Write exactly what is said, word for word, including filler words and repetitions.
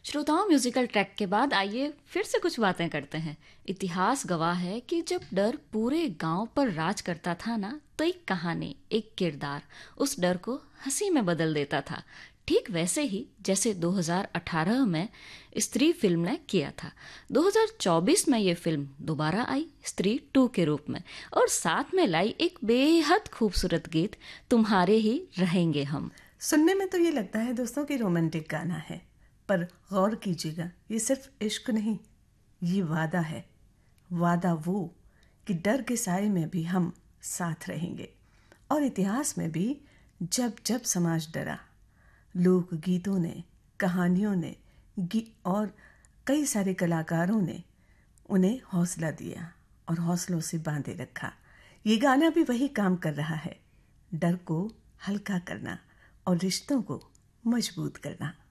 श्रोताओं, musical track के बाद आइए फिर से कुछ बातें करते हैं। इतिहास गवाह है कि जब डर पूरे गांव पर राज करता था ना, तो एक कहानी, एक किरदार उस डर को हंसी में बदल देता था। ठीक वैसे ही जैसे दो हज़ार अठारह में स्त्री फिल्म ने किया था। दो हज़ार चौबीस में ये फिल्म दोबारा आई स्त्री टू के रूप में, और साथ में लाई एक बेहद खूबसूरत गीत, तुम्हारे ही रहेंगे हम। सुनने में तो ये लगता है दोस्तों कि रोमांटिक गाना है, पर गौर कीजिएगा, ये सिर्फ इश्क नहीं, ये वादा है। वादा वो कि डर के साए में भी हम साथ रहेंगे। और इतिहास में भी जब जब समाज डरा, लोक गीतों ने, कहानियों ने और कई सारे कलाकारों ने उन्हें हौसला दिया और हौसलों से बांधे रखा। ये गाना भी वही काम कर रहा है, डर को हल्का करना और रिश्तों को मजबूत करना।